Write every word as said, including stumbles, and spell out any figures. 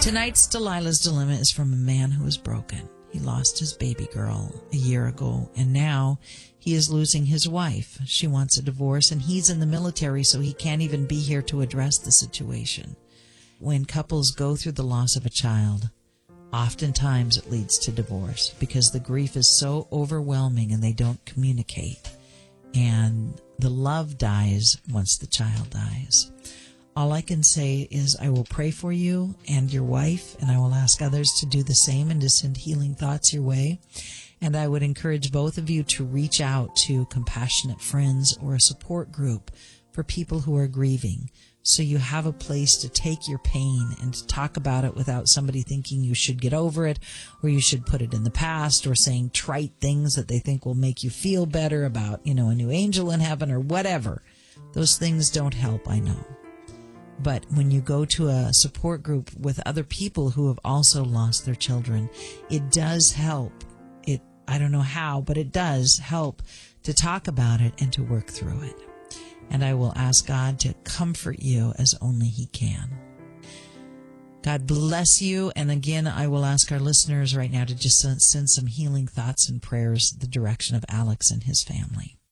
Tonight's Delilah's Dilemma is from a man who is broken. He lost his baby girl a year ago, and now he is losing his wife. She wants a divorce, and he's in the military, so he can't even be here to address the situation. When couples go through the loss of a child, oftentimes it leads to divorce because the grief is so overwhelming and they don't communicate. And the love dies once the child dies. All I can say is I will pray for you and your wife, and I will ask others to do the same and to send healing thoughts your way. And I would encourage both of you to reach out to compassionate friends or a support group for people who are grieving, so you have a place to take your pain and to talk about it without somebody thinking you should get over it or you should put it in the past or saying trite things that they think will make you feel better about, you know, a new angel in heaven or whatever. Those things don't help, I know. But when you go to a support group with other people who have also lost their children, it does help. It, I don't know how, but it does help to talk about it and to work through it. And I will ask God to comfort you as only He can. God bless you. And again, I will ask our listeners right now to just send some healing thoughts and prayers the direction of Alex and his family.